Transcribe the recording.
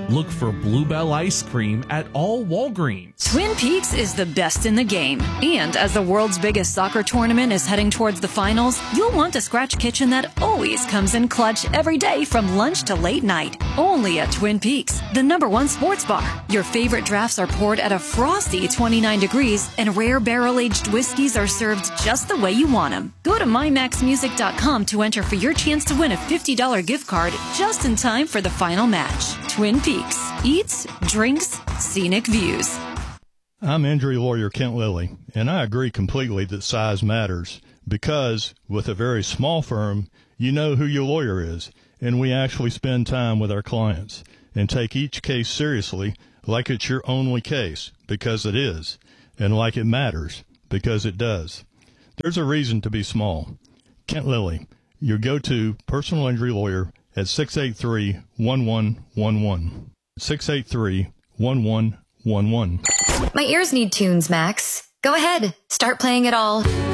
Look for Bluebell ice cream at all Walgreens. Twin Peaks is the best in the game. And as the world's biggest soccer tournament is heading towards the finals, you'll want a scratch kitchen that always comes in clutch every day from lunch to late night. Only at Twin Peaks, the #1 sports bar. Your favorite drafts are poured at a frosty 29 degrees, and rare barrel-aged whiskeys are served just the way you want them. Go to mymaxmusic.com to enter for your chance to win a $50 gift card just in time for the final match. Twin Peaks. Eats, drinks, scenic views. I'm injury lawyer Kent Lilly, and I agree completely that size matters because with a very small firm, you know who your lawyer is, and we actually spend time with our clients and take each case seriously like it's your only case, because it is, and like it matters, because it does. There's a reason to be small. Kent Lilly, your go-to personal injury lawyer at 683-1111. 683-1111. My ears need tunes, Max. Go ahead. Start playing it all.